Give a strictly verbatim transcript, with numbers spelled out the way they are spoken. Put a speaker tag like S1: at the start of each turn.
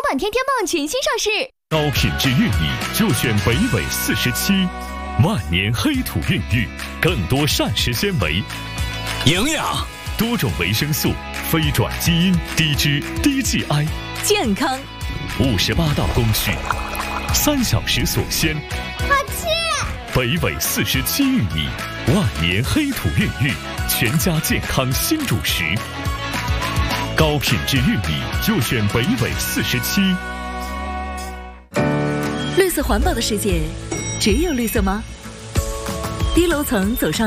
S1: 版天天棒全新上市，
S2: 高品质玉米就选北纬四十七，万年黑土孕育，更多膳食纤维、
S3: 营养、
S2: 多种维生素、非转基因、低脂、低 G I，
S1: 健康。
S2: 五十八道工序，三小时锁鲜。
S1: 好吃！
S2: 北纬四十七玉米，万年黑土孕育，全家健康新主食。高品质玉米就选北纬四十七。
S1: 绿色环保的世界，只有绿色吗？低楼层走上